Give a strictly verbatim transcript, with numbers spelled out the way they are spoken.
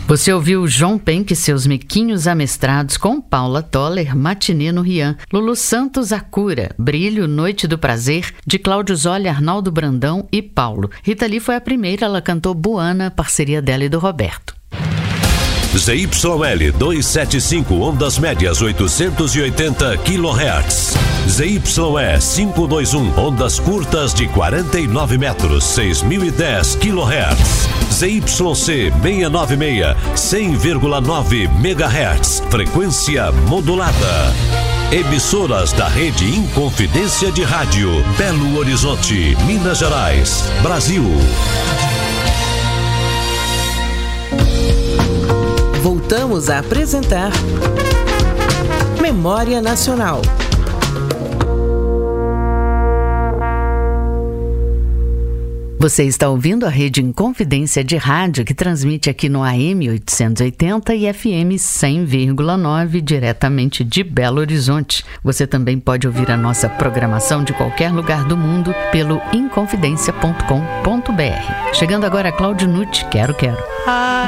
Você ouviu João Penck e seus Miquinhos Amestrados com Paula Toller, Matinê no Rian, Lulu Santos, A Cura, Brilho, Noite do Prazer, de Cláudio Zoli, Arnaldo Brandão e Paulo. Rita Lee foi a primeira, ela cantou Buana, parceria dela e do Roberto. Z Y L duzentos e setenta e cinco, ondas médias oitocentos e oitenta quilohertz. Z Y E quinhentos e vinte e um, ondas curtas de quarenta e nove metros, seis mil e dez quilohertz. Z Y C seiscentos e noventa e seis, cem vírgula nove megahertz, frequência modulada. Emissoras da rede Inconfidência de Rádio, Belo Horizonte, Minas Gerais, Brasil. Voltamos a apresentar Memória Nacional. Você está ouvindo a rede Inconfidência de Rádio, que transmite aqui no A M oitocentos e oitenta e F M cem vírgula nove, diretamente de Belo Horizonte. Você também pode ouvir a nossa programação de qualquer lugar do mundo pelo inconfidencia ponto com ponto b r. Chegando agora a Cláudio Nucci, Quero Quero.